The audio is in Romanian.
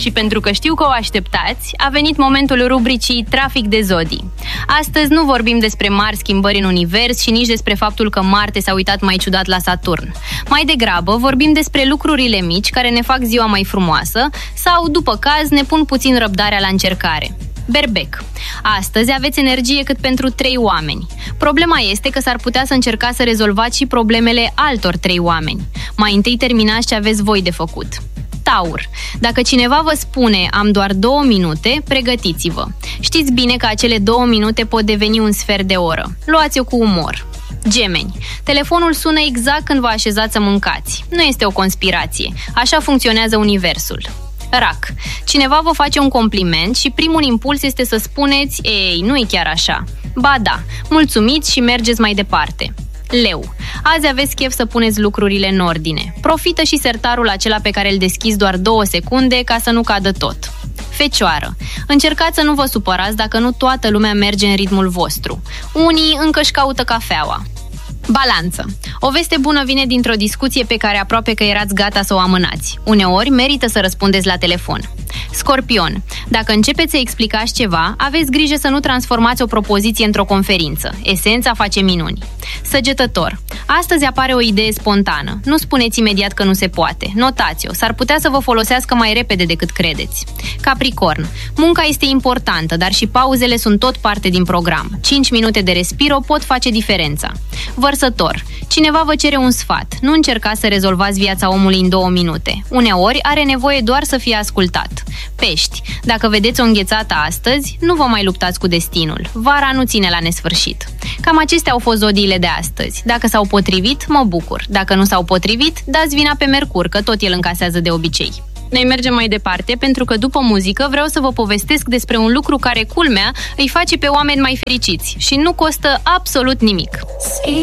Și pentru că știu că o așteptați, a venit momentul rubricii Trafic de Zodii. Astăzi nu vorbim despre mari schimbări în univers și nici despre faptul că Marte s-a uitat mai ciudat la Saturn. Mai degrabă vorbim despre lucrurile mici care ne fac ziua mai frumoasă sau, după caz, ne pun puțin răbdarea la încercare. Berbec. Astăzi aveți energie cât pentru 3 oameni. Problema este că s-ar putea să încercați să rezolvați și problemele altor 3 oameni. Mai întâi terminați ce aveți voi de făcut. Taur. Dacă cineva vă spune am doar 2 minute, pregătiți-vă. Știți bine că acele 2 minute pot deveni un sfert de oră. Luați-o cu umor. Gemeni. Telefonul sună exact când vă așezați să mâncați. Nu este o conspirație. Așa funcționează universul. Rac. Cineva vă face un compliment și primul impuls este să spuneți ei, nu e chiar așa. Ba da, mulțumiți și mergeți mai departe. Leu. Azi aveți chef să puneți lucrurile în ordine. Profită și sertarul acela pe care îl deschizi doar 2 secunde ca să nu cadă tot. Fecioară. Încercați să nu vă supărați dacă nu toată lumea merge în ritmul vostru. Unii încă își caută cafeaua. Balanță. O veste bună vine dintr-o discuție pe care aproape că erați gata să o amânați. Uneori merită să răspundeți la telefon. Scorpion. Dacă începeți să explicați ceva, aveți grijă să nu transformați o propoziție într-o conferință. Esența face minuni. Săgetător. Astăzi apare o idee spontană. Nu spuneți imediat că nu se poate. Notați-o. S-ar putea să vă folosească mai repede decât credeți. Capricorn. Munca este importantă, dar și pauzele sunt tot parte din program. 5 minute de respiro pot face diferența. Vărsător. Cineva vă cere un sfat. Nu încercați să rezolvați viața omului în 2 minute. Uneori are nevoie doar să fie ascultat. Pești. Dacă vedeți o înghețată astăzi, nu vă mai luptați cu destinul. Vara nu ține la nesfârșit. Cam acestea au fost zodiile de astăzi. Dacă s-au potrivit, mă bucur. Dacă nu s-au potrivit, dați vina pe Mercur, că tot el încasează de obicei. Noi mergem mai departe pentru că după muzică vreau să vă povestesc despre un lucru care, culmea, îi face pe oameni mai fericiți și nu costă absolut nimic.